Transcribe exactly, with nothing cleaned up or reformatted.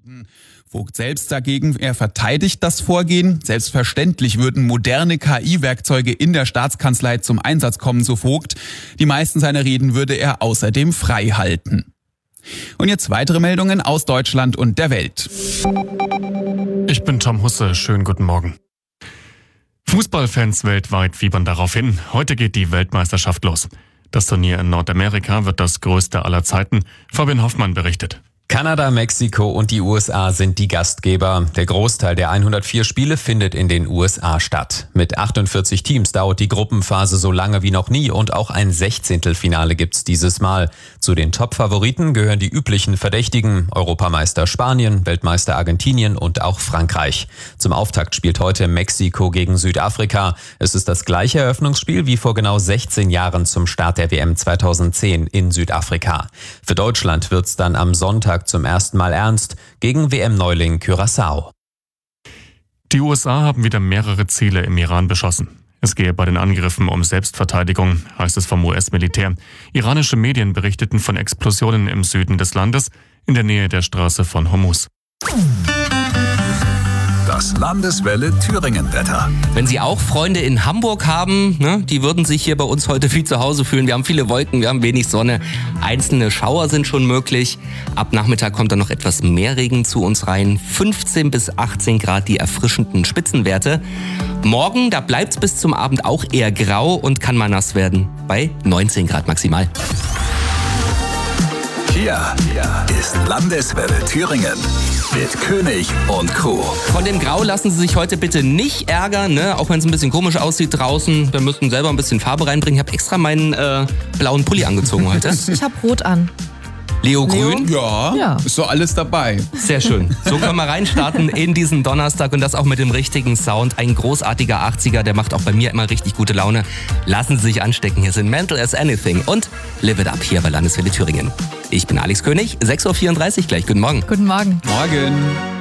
Vogt selbst dagegen, er verteidigt das Vorgehen. Selbstverständlich würden moderne K I-Werkzeuge in der Staatskanzlei zum Einsatz kommen, so Vogt. Die meisten seiner Reden würde er außerdem frei halten. Und jetzt weitere Meldungen aus Deutschland und der Welt. Ich bin Tom Husse, schönen guten Morgen. Fußballfans weltweit fiebern darauf hin. Heute geht die Weltmeisterschaft los. Das Turnier in Nordamerika wird das größte aller Zeiten. Fabian Hoffmann berichtet. Kanada, Mexiko und die U S A sind die Gastgeber. Der Großteil der hundertvier Spiele findet in den U S A statt. Mit achtundvierzig Teams dauert die Gruppenphase so lange wie noch nie und auch ein Sechzehntelfinale gibt's dieses Mal. Zu den Top-Favoriten gehören die üblichen Verdächtigen: Europameister Spanien, Weltmeister Argentinien und auch Frankreich. Zum Auftakt spielt heute Mexiko gegen Südafrika. Es ist das gleiche Eröffnungsspiel wie vor genau sechzehn Jahren zum Start der W M zweitausendzehn in Südafrika. Für Deutschland wird's dann am Sonntag zum ersten Mal ernst gegen W M-Neuling Curaçao. Die U S A haben wieder mehrere Ziele im Iran beschossen. Es gehe bei den Angriffen um Selbstverteidigung, heißt es vom U S-Militär. Iranische Medien berichteten von Explosionen im Süden des Landes, in der Nähe der Straße von Hormuz. Das Landeswelle Thüringen-Wetter. Wenn Sie auch Freunde in Hamburg haben, ne, die würden sich hier bei uns heute viel zu Hause fühlen. Wir haben viele Wolken, wir haben wenig Sonne. Einzelne Schauer sind schon möglich. Ab Nachmittag kommt dann noch etwas mehr Regen zu uns rein. fünfzehn bis achtzehn Grad die erfrischenden Spitzenwerte. Morgen, da bleibt es bis zum Abend auch eher grau und kann mal nass werden. Bei neunzehn Grad maximal. Hier, hier ist Landeswelle Thüringen mit König und Co. Von dem Grau lassen Sie sich heute bitte nicht ärgern, ne? Auch wenn es ein bisschen komisch aussieht draußen. Wir müssen selber ein bisschen Farbe reinbringen. Ich habe extra meinen äh, blauen Pulli angezogen heute. Ich habe rot an. Leo, Leo? grün? Ja, Ja. ist so alles dabei. Sehr schön. So können wir reinstarten in diesen Donnerstag und das auch mit dem richtigen Sound. Ein großartiger achtziger, der macht auch bei mir immer richtig gute Laune. Lassen Sie sich anstecken. Hier sind Mental as Anything und Live It Up hier bei Landeswelle Thüringen. Ich bin Alex König, sechs Uhr vierunddreißig gleich. Guten Morgen. Guten Morgen. Morgen.